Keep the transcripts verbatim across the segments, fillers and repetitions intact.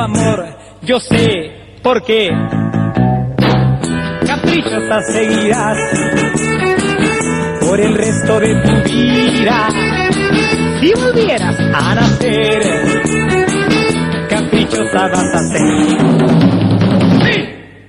Amor, yo sé por qué. Caprichosas seguirás por el resto de tu vida. Si volvieras a nacer, caprichosa vas a ser. ¡Sí!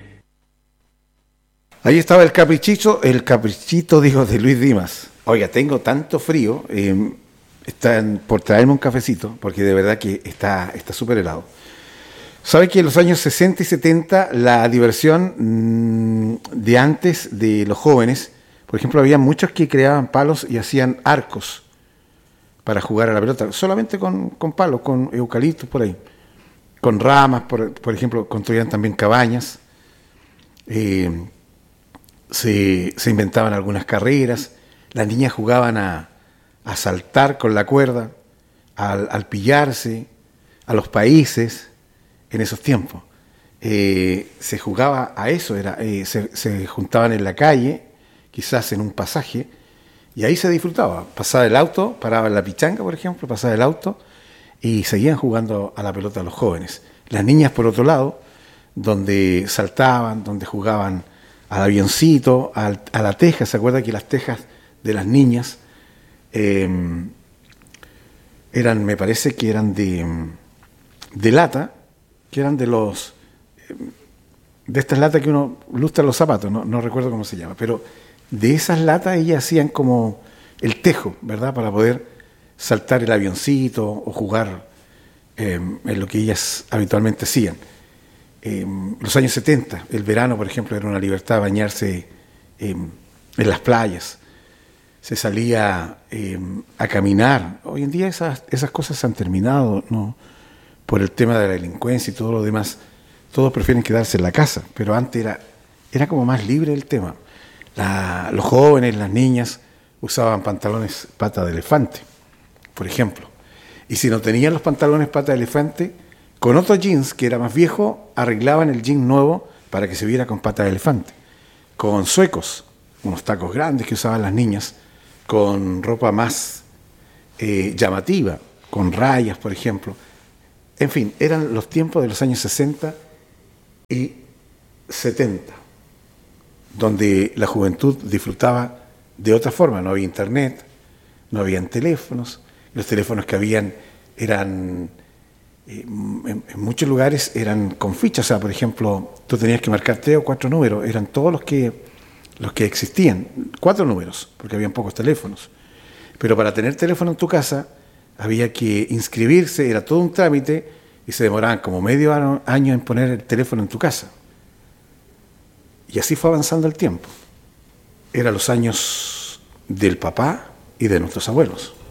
Ahí estaba el caprichito, el caprichito, digo, de Luis Dimas. Oiga, tengo tanto frío, eh, están por traerme un cafecito, porque de verdad que está está súper helado. ¿Sabe que en los años sesenta y setenta la diversión mmm, de antes de los jóvenes, por ejemplo, había muchos que creaban palos y hacían arcos para jugar a la pelota, solamente con, con palos, con eucaliptos por ahí, con ramas, por, por ejemplo, construían también cabañas, eh, se, se inventaban algunas carreras, las niñas jugaban a, a saltar con la cuerda, al, al pillarse, a los países. En esos tiempos eh, se jugaba a eso, era eh, se, se juntaban en la calle, quizás en un pasaje, y ahí se disfrutaba. Pasaba el auto, paraba en la pichanga, por ejemplo, pasaba el auto y seguían jugando a la pelota los jóvenes. Las niñas, por otro lado, donde saltaban, donde jugaban al avioncito, al, a la teja. ¿Se acuerda que las tejas de las niñas eh, eran, me parece que eran de, de lata, que eran de los de estas latas que uno lustra los zapatos, no, no recuerdo cómo se llama, pero de esas latas ellas hacían como el tejo, ¿verdad? Para poder saltar el avioncito o jugar eh, en lo que ellas habitualmente hacían. Eh, los años setenta, el verano, por ejemplo, era una libertad bañarse eh, en las playas, se salía eh, a caminar. Hoy en día esas, esas cosas se han terminado, ¿no? Por el tema de la delincuencia y todo lo demás, todos prefieren quedarse en la casa, pero antes era, era como más libre el tema. La, los jóvenes, las niñas, usaban pantalones pata de elefante, por ejemplo. Y si no tenían los pantalones pata de elefante, con otro jeans que era más viejo, arreglaban el jean nuevo para que se viera con pata de elefante. Con suecos, unos tacos grandes que usaban las niñas, con ropa más eh, llamativa, con rayas, por ejemplo. En fin, eran los tiempos de los años sesenta y setenta, donde la juventud disfrutaba de otra forma. No había internet, no habían teléfonos, los teléfonos que habían eran, eh, en, en muchos lugares eran con fichas. O sea, por ejemplo, tú tenías que marcar tres o cuatro números, eran todos los que, los que existían, cuatro números, porque habían pocos teléfonos. Pero para tener teléfono en tu casa, había que inscribirse, era todo un trámite y se demoraban como medio año en poner el teléfono en tu casa. Y así fue avanzando el tiempo. Eran los años del papá y de nuestros abuelos.